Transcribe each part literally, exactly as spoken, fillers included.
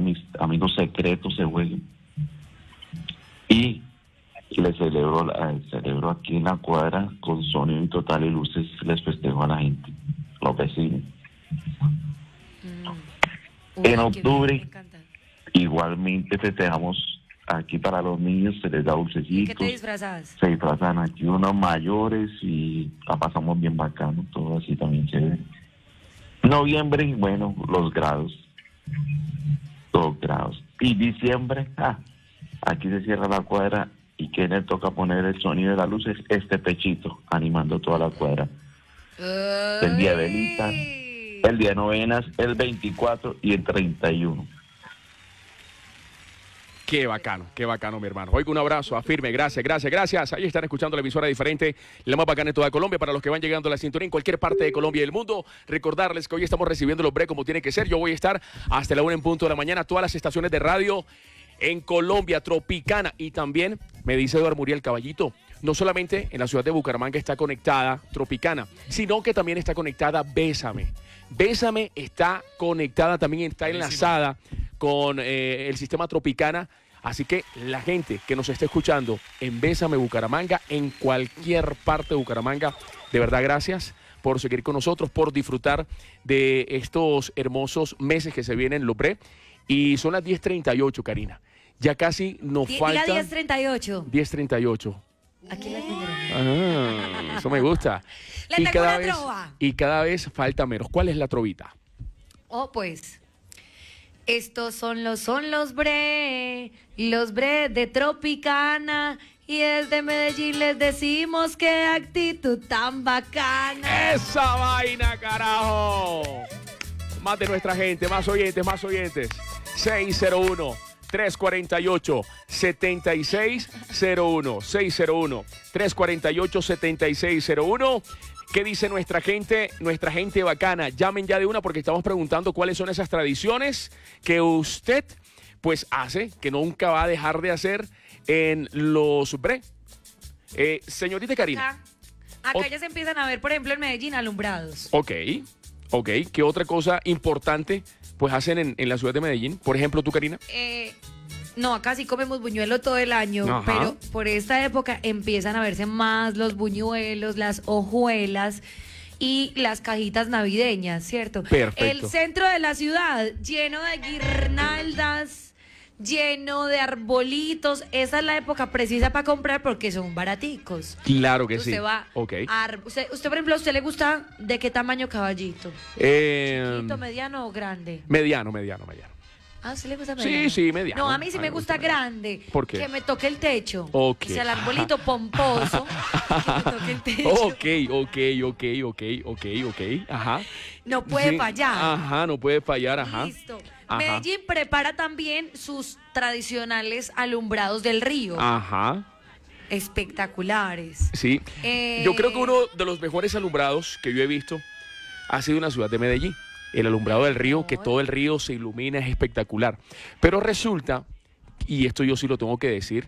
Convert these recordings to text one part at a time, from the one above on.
mis amigos secretos se jueguen. Y le celebro, la, celebro aquí en la cuadra con sonido total y luces, les festejo a la gente, los vecinos. Mm. Uy, En octubre, qué igualmente festejamos aquí para los niños, se les da dulcecitos. ¿Qué te disfrazas? Se disfrazan aquí unos mayores y la pasamos bien bacano, todo así también chévere. Noviembre, bueno, los grados. Dos grados. Y diciembre, ah, aquí se cierra la cuadra y que le toca poner el sonido de las luces, este pechito, animando toda la cuadra. Ay. El día de velitas, el día de novenas, el veinticuatro y el treinta y uno. Qué bacano, qué bacano, mi hermano. Oiga, un abrazo, afirme, gracias, gracias, gracias. Ahí están escuchando la emisora diferente, la más bacana de toda Colombia. Para los que van llegando a la cinturón en cualquier parte de Colombia y del mundo, recordarles que hoy estamos recibiendo los breaks como tiene que ser. Yo voy a estar hasta la una en punto de la mañana, todas las estaciones de radio en Colombia, Tropicana. Y también, me dice Eduardo Muriel Caballito, no solamente en la ciudad de Bucaramanga está conectada Tropicana, sino que también está conectada Bésame. Bésame está conectada, también está enlazada con eh, el sistema Tropicana. Así que la gente que nos está escuchando en Bésame Bucaramanga, en cualquier parte de Bucaramanga, de verdad gracias por seguir con nosotros, por disfrutar de estos hermosos meses que se vienen, los bre. Y son las diez treinta y ocho, Karina. Ya casi nos Diga falta... diez treinta y ocho. diez treinta y ocho. Aquí la tendrán. Ah, eso me gusta. Le y tengo cada una vez, trova. y cada vez falta menos. ¿Cuál es la trovita? Oh, pues. Estos son los, son los bre, los bre de Tropicana. Y desde Medellín les decimos qué actitud tan bacana. ¡Esa vaina, carajo! Más de nuestra gente, más oyentes, más oyentes. seis cero uno, tres cuatro ocho, siete seis cero uno. seis cero uno, tres cuatro ocho, siete seis cero uno. ¿Qué dice nuestra gente? Nuestra gente bacana. Llamen ya de una porque estamos preguntando cuáles son esas tradiciones que usted pues hace, que nunca va a dejar de hacer en los bre. Eh, señorita Karina. Acá, acá Ot- ya se empiezan a ver, por ejemplo, en Medellín, alumbrados. Ok, ok. ¿Qué otra cosa importante pues hacen en, en la ciudad de Medellín? Por ejemplo, tú, Karina. Eh, no, acá sí comemos buñuelo todo el año, Ajá. pero por esta época empiezan a verse más los buñuelos, las hojuelas y las cajitas navideñas, ¿cierto? Perfecto. El centro de la ciudad lleno de guirnaldas, lleno de arbolitos. Esa es la época precisa para comprar porque son baraticos. Claro que Usted sí. va Ok. a ar- usted, usted, por ejemplo, ¿a usted le gusta de qué tamaño caballito? Eh, ¿Chiquito, mediano o grande? mediano, mediano, mediano. Ah, ¿a usted le gusta Sí, mediano? sí, mediano. No, a mí sí A mí me me gusta gusta mediano. grande. ¿Por qué? Que me toque el techo. Ok. O sea, el arbolito pomposo. Que me toque el techo. Ok, ok, ok, ok, ok, ok. Ajá. No puede Sí, fallar. Ajá, no puede fallar, ajá. Listo. Ajá. Medellín prepara también sus tradicionales alumbrados del río. Ajá. Espectaculares. Sí. Eh, Yo creo que uno de los mejores alumbrados que yo he visto ha sido en la ciudad de Medellín. El alumbrado del río, que todo el río se ilumina, es espectacular. Pero resulta, y esto yo sí lo tengo que decir,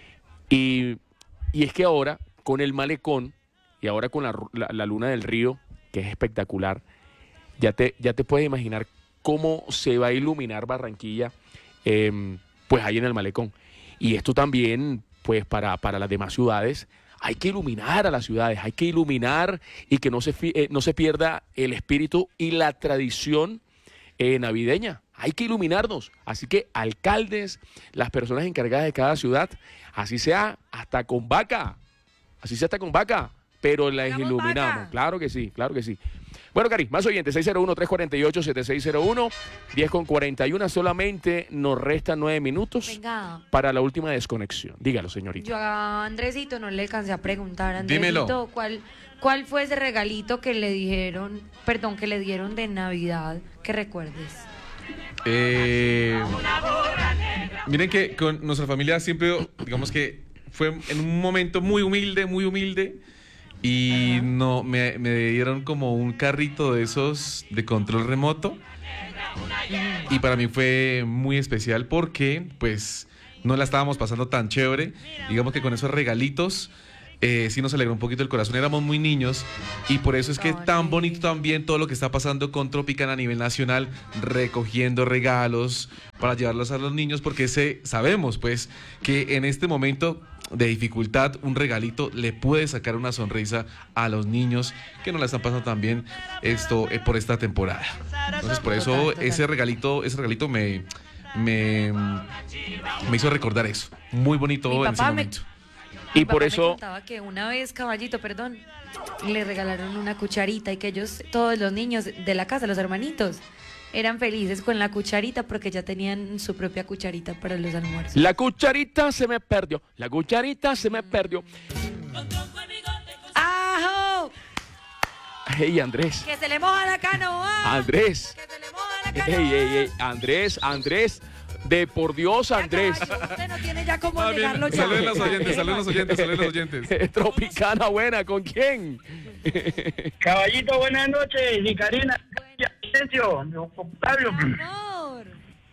y, y es que ahora con el malecón y ahora con la, la, la luna del río, que es espectacular, ya te, ya te puedes imaginar cómo se va a iluminar Barranquilla, eh, pues ahí en el malecón. Y esto también, pues para, para las demás ciudades, hay que iluminar a las ciudades, hay que iluminar y que no se, fi- eh, no se pierda el espíritu y la tradición eh, navideña. Hay que iluminarnos. Así que alcaldes, las personas encargadas de cada ciudad, así sea hasta con vaca, así sea hasta con vaca, pero las Hagamos iluminamos. vaca. Claro que sí, claro que sí. Bueno, Cari, más oyentes, seis cero uno, tres cuatro ocho, siete seis cero uno, diez con cuarenta y uno, solamente nos restan nueve minutos Venga. para la última desconexión. Dígalo, señorita. Yo a Andresito no le alcancé a preguntar. Andresito, Dímelo. ¿cuál, ¿cuál fue ese regalito que le dijeron, perdón, que le dieron de Navidad que recuerdes? Eh, miren que con nuestra familia siempre, digamos que fue en un momento muy humilde, muy humilde. Y no me, me dieron como un carrito de esos de control remoto. Y para mí fue muy especial porque pues no la estábamos pasando tan chévere. Digamos que con esos regalitos eh, sí nos alegró un poquito el corazón. Éramos muy niños y por eso es que Ay. tan bonito también todo lo que está pasando con Tropicana a nivel nacional, recogiendo regalos para llevarlos a los niños, porque se, sabemos pues que en este momento de dificultad un regalito le puede sacar una sonrisa a los niños que no la están pasando tan bien esto eh, por esta temporada. Entonces por eso Total, total. ese regalito, ese regalito me, me, me hizo recordar eso. Muy bonito Mi en ese papá me- momento. Y Mi por papá eso- me contaba que una vez, caballito, perdón, le regalaron una cucharita y que ellos, todos los niños de la casa, los hermanitos, eran felices con la cucharita porque ya tenían su propia cucharita para los almuerzos. La cucharita se me perdió, la cucharita se me perdió. ¡Ajo! Hey, Andrés, ¡Que se le moja la canoa! Andrés. ¡Que se le moja la canoa! Ey, ey, ey, Andrés, Andrés, de por Dios, Ya, Andrés. caballo, usted no tiene ya cómo Más bien, negarlo ya. saluden los oyentes, saluden los oyentes, saluden los oyentes. Tropicana buena, ¿con quién? Caballito, buenas noches. Y Karina, silencio, Octavio, Amor,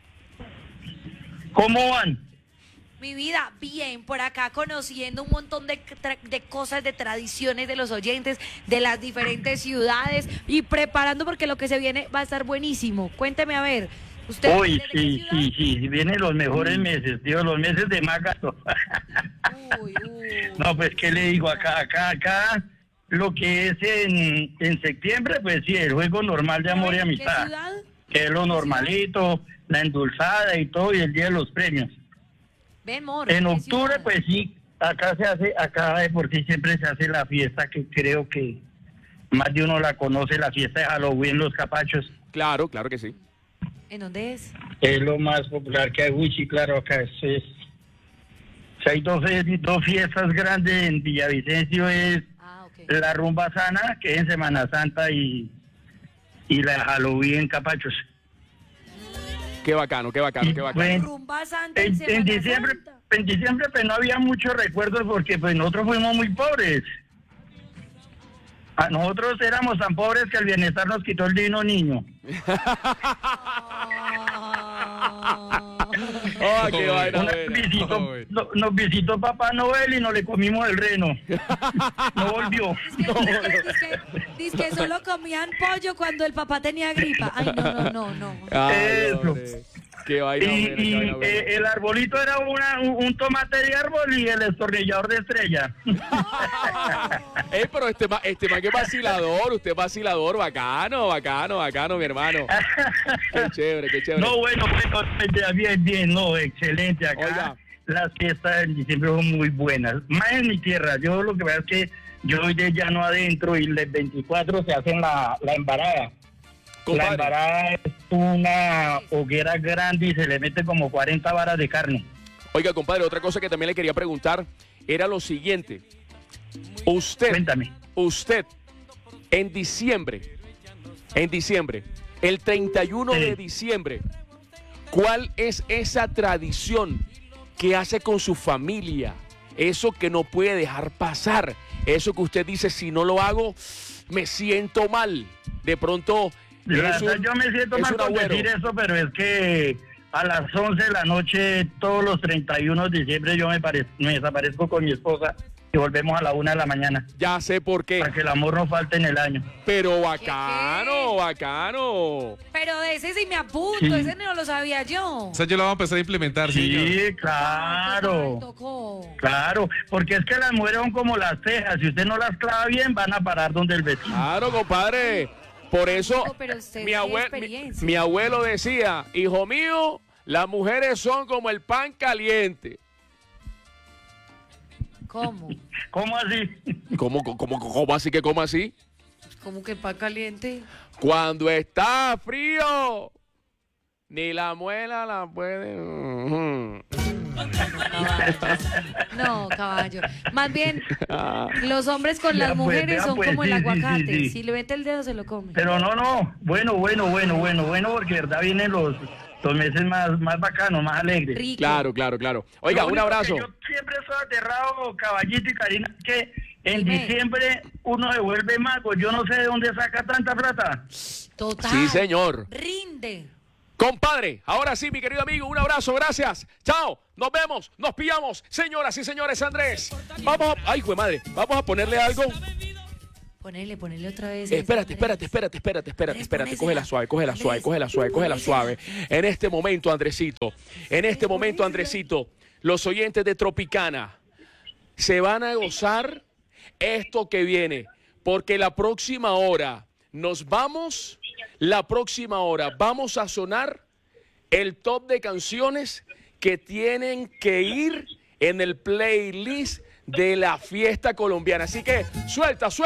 ¿cómo van? mi vida, bien, por acá conociendo un montón de, tra- de cosas, de tradiciones de los oyentes, de las diferentes ciudades y preparando porque lo que se viene va a estar buenísimo. Cuénteme a ver, ¿usted Uy, viene de qué sí, ciudad? sí, sí, vienen los mejores meses, tío, los meses de más gasto. Uy, uy. No, pues, ¿qué le digo? Acá, acá, acá, lo que es en, en septiembre, pues sí, el juego normal de amor y ¿Qué amistad, ciudad? que es lo normalito, la endulzada y todo, y el día de los premios. Ven, mor. En ¿qué octubre, ciudad? pues sí, acá se hace, acá de por sí siempre se hace la fiesta que creo que más de uno la conoce, la fiesta de Halloween, los capachos. Claro, claro que sí. ¿En dónde es? Es lo más popular que hay. Uy, sí, claro, acá es... es- o sea, hay dos, fe- dos fiestas grandes en Villavicencio, es Ah, ok. la rumba sana, que es en Semana Santa, y, y la Halloween en Capachos. Qué bacano, qué bacano, qué bacano. Bueno, Rumba Santa en, En, Semana en diciembre, Santa. en diciembre pues no había muchos recuerdos porque pues nosotros fuimos muy pobres. A nosotros éramos tan pobres que el bienestar nos quitó el divino niño. Ah, qué vaina Una buena. visitó- Ay. no- nos visitó Papá Noel y nos le comimos el reno. No volvió. Dice que solo comían pollo cuando el papá tenía gripa. Ay, no, no, no, no. Ay, Eso. hombre. Qué vaina Y, buena, qué y, vaina buena. eh, el arbolito era una, un, un tomate de árbol y el destornillador de estrella. Ey, pero este man, este man que vacilador, usted es vacilador, bacano, bacano, bacano, mi hermano. Qué chévere, qué chévere. No, bueno, bueno, bien, bien, no, excelente. Acá Oiga. las fiestas en diciembre son muy buenas. Más en mi tierra, yo lo que veo es que yo soy de llano adentro y el veinticuatro se hacen la, la embarada. La Compadre, embarada es una hoguera grande y se le mete como cuarenta varas de carne. oiga, compadre, otra cosa que también le quería preguntar era lo siguiente. Usted, Cuéntame. usted, en diciembre, en diciembre, el treinta y uno Sí. de diciembre, ¿cuál es esa tradición que hace con su familia? Eso que no puede dejar pasar. Eso que usted dice, si no lo hago, me siento mal. De pronto... La es verdad, un- yo me siento es mal un por agüero. decir eso, pero es que a las once de la noche, todos los treinta y uno de diciembre, yo me, pare- me desaparezco con mi esposa y volvemos a la una de la mañana. Ya sé por qué. Para que el amor no falte en el año. Pero bacano, bacano. Pero de ese sí me apunto, Sí. ese no lo sabía yo. O sea, yo lo voy a empezar a implementar, señor. Sí, claro. Ay, tocó. Claro, porque es que las mujeres son como las cejas. Si usted no las clava bien, van a parar donde el vecino. Claro, compadre. Por eso No, pero usted mi, tiene abue- mi- experiencia. mi abuelo decía, hijo mío, las mujeres son como el pan caliente. ¿Cómo? ¿Cómo así? ¿Cómo, cómo, cómo así que cómo así? ¿Cómo que pan caliente? Cuando está frío, ni la muela la puede... Ujú. No, caballo. Más bien, Ah, los hombres con Ya, las pues, mujeres vea, son pues, como el sí, sí, aguacate. sí, sí. Si le mete el dedo, se lo come. Pero no, no. Bueno, bueno, bueno, bueno, bueno, porque de verdad vienen los, los meses más, más bacanos, más alegres. Rico. claro, claro, claro. Oiga, Lo un único abrazo. que Yo siempre estoy aterrado, Caballito y Karina, que en Dime. diciembre uno se vuelve mago. Yo no sé de dónde saca tanta plata. Total. Sí, señor. Rinde. Compadre, ahora sí, mi querido amigo, un abrazo, gracias. Chao, nos vemos, nos pillamos. Señoras y señores, Andrés. Vamos a... Ay, jue madre, vamos a ponerle algo. Ponele, ponele otra vez. Eh, espérate, espérate, espérate, espérate, espérate, espérate. Cógela suave, cógela suave, cógela suave, cógela suave. En este momento, Andresito, en este momento, Andresito, los oyentes de Tropicana se van a gozar esto que viene, porque la próxima hora nos vamos, la próxima hora vamos a sonar el top de canciones que tienen que ir en el playlist de la fiesta colombiana. Así que suelta, suelta.